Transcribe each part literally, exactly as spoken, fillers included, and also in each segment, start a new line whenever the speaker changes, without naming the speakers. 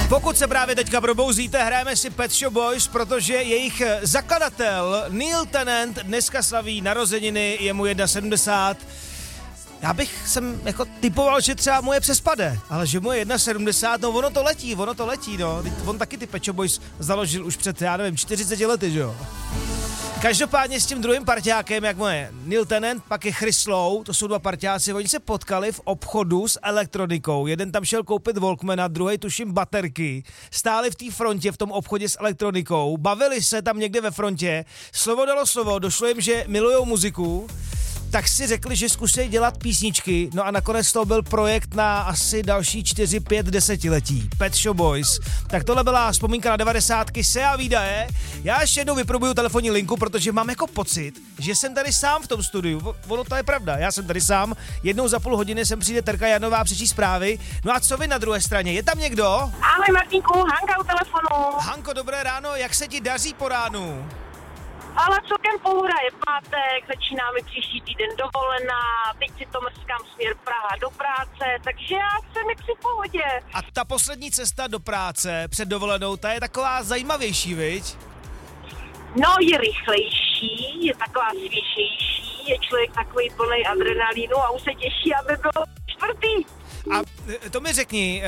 Pokud se právě teďka probouzíte, hrajeme si Pet Shop Boys, protože jejich zakladatel Neil Tennant dneska slaví narozeniny, je mu sedmdesát jedna. Já bych jsem jako typoval, že třeba mu je přespade, ale že mu je sedmdesát jedna, no ono to letí, ono to letí, no. On taky ty Pet Shop Boys založil už před, já nevím, čtyřiceti lety, že jo. Každopádně s tím druhým parťákem, jak moje Neil Tennant, pak je Chris Lowe, to jsou dva parťáci, oni se potkali v obchodu s elektronikou, jeden tam šel koupit Walkmana, druhý tuším baterky, stáli v té frontě v tom obchodě s elektronikou, bavili se tam někde ve frontě, slovo dalo slovo, došlo jim, že milujou muziku, tak si řekli, že zkusí dělat písničky, no a nakonec to byl projekt na asi další čtyři, pět desetiletí. Pet Shop Boys. Tak tohle byla vzpomínka na devadesátky, se a výdaje. Já ještě jednou vyprobuju telefonní linku, protože mám jako pocit, že jsem tady sám v tom studiu. Ono to je pravda, já jsem tady sám. Jednou za půl hodiny sem přijde Terka Janová přečíst zprávy. No a co vy na druhé straně? Je tam někdo?
Ahoj Martínku, Hanka u telefonu.
Hanko, dobré ráno, jak se ti daří po ránu?
Ale celkem pohoda, je pátek, začíná mi příští týden dovolená, teď si to mrskám směr Praha do práce, takže já jsem jak si v pohodě.
A ta poslední cesta do práce před dovolenou, ta je taková zajímavější, viď?
No, je rychlejší, je taková svěžejší, je člověk takový plný adrenalínu a už se těší, aby bylo čtvrtý.
A to mi řekni,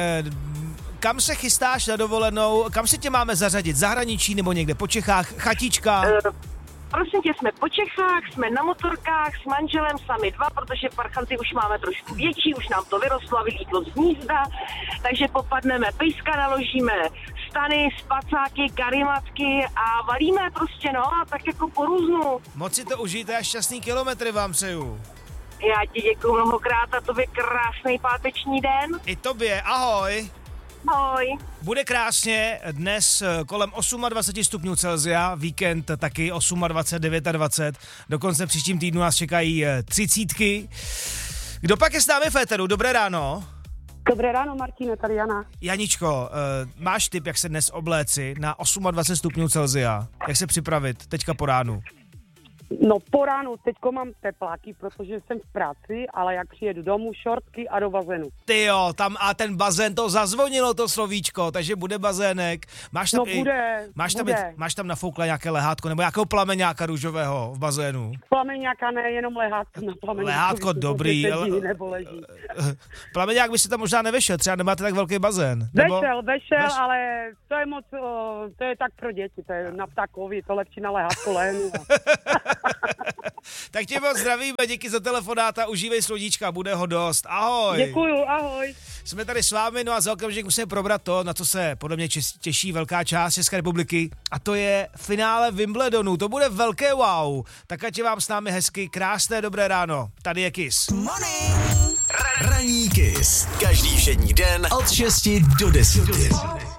kam se chystáš na dovolenou, kam si tě máme zařadit, zahraničí nebo někde po Čechách, chatička?
Uh, prosím tě, jsme po Čechách, jsme na motorkách s manželem sami dva, protože parchanty už máme trošku větší, už nám to vyrostlo a vylítlo z hnízda, takže popadneme pejska, naložíme stany, spacáky, karimatky a valíme prostě, no, a tak jako po různu.
Moc si to užijte a šťastný kilometry vám přeju.
Já ti děkuju mnohokrát a tobě krásný páteční den.
I tobě, ahoj.
Ahoj.
Bude krásně, dnes kolem dvacet osm stupňů Celsia, víkend taky dvacet osm, dvacet devět, dokonce příštím týdnu nás čekají třicítky. Kdo pak je s námi v éteru? Dobré ráno.
Dobré ráno, Martine, tady Jana.
Janičko, máš tip, jak se dnes obléci na dvacet osm stupňů Celsia? Jak se připravit teďka po ránu?
No po ránu teďko mám tepláky, protože jsem v práci, ale jak přijedu domů, šortky a do bazénu.
Ty jo, tam a ten bazén, to zazvonilo to slovíčko, takže bude bazének. Máš tam
no
i,
bude,
máš tam,
bude.
I, máš tam nafoukla nějaké lehátko, nebo nějakého plameňáka růžového v bazénu?
Plameňáka ne, jenom lehátko na plameňáku.
Lehátko dobrý.
Sedí, nebo leží.
Plameňák by si tam možná nevešel, třeba nemáte tak velký bazén. Nebo...
Vešel, vešel,
Veš...
ale to je moc, to je tak pro děti, to je na ptákovi, to lepší na lehátko lehnu.
Tak tě moc zdravíme, díky za telefonát a užívej slodíčka, bude ho dost. Ahoj.
Děkuju, ahoj.
Jsme tady s vámi, no a za okamžik musíme probrat to, na co se podle mě těší velká část České republiky, a to je finále Wimbledonu. To bude velké wow. Tak ať je vám s námi hezky, krásné dobré ráno. Tady je Kiss.
Ranní Kiss. Každý všední den od šesti do deseti.